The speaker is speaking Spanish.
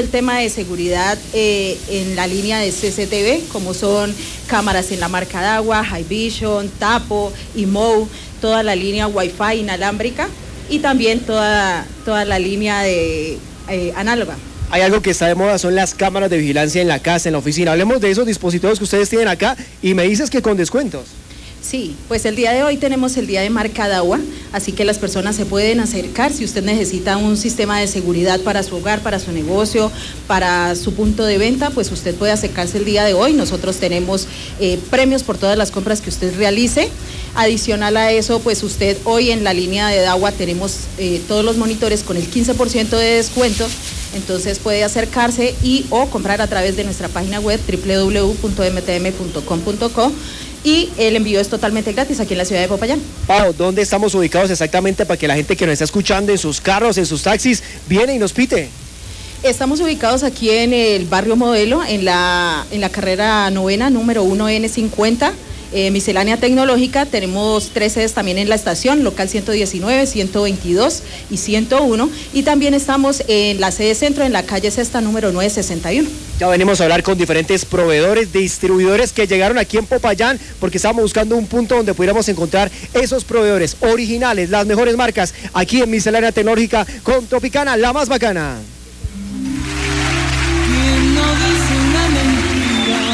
el tema de seguridad en la línea de CCTV, como son cámaras en la marca de agua, High Vision, Tapo, IMOU, toda la línea Wi-Fi inalámbrica y también toda la línea de análoga. Hay algo que está de moda, son las cámaras de vigilancia en la casa, en la oficina. Hablemos de esos dispositivos que ustedes tienen acá y me dices que con descuentos. Sí, pues el día de hoy tenemos el día de marca de agua, así que las personas se pueden acercar si usted necesita un sistema de seguridad para su hogar, para su negocio, para su punto de venta, pues usted puede acercarse el día de hoy. Nosotros tenemos premios por todas las compras que usted realice. Adicional a eso, pues usted hoy en la línea de agua tenemos todos los monitores con el 15% de descuento, entonces puede acercarse o comprar a través de nuestra página web www.mtm.com.co. Y el envío es totalmente gratis aquí en la ciudad de Popayán. Pau, ¿dónde estamos ubicados exactamente para que la gente que nos está escuchando en sus carros, en sus taxis, viene y nos pite? Estamos ubicados aquí en el barrio Modelo, en la carrera novena, número 1N50, miscelánea tecnológica. Tenemos 3 sedes también en la estación, local 119, 122 y 101. Y también estamos en la sede centro, en la calle Sexta, número 961. Ya venimos a hablar con diferentes proveedores, distribuidores que llegaron aquí en Popayán porque estábamos buscando un punto donde pudiéramos encontrar esos proveedores originales, las mejores marcas, aquí en miscelánea tecnológica con Tropicana, la más bacana.